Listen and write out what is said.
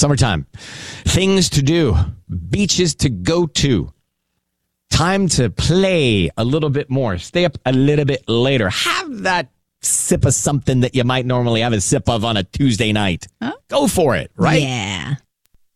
Summertime. Things to do. Beaches to go to. Time to play a little bit more. Stay up a little bit later. Have that sip of something that you might normally have a sip of on a Tuesday night. Huh? Go for it, right? Yeah.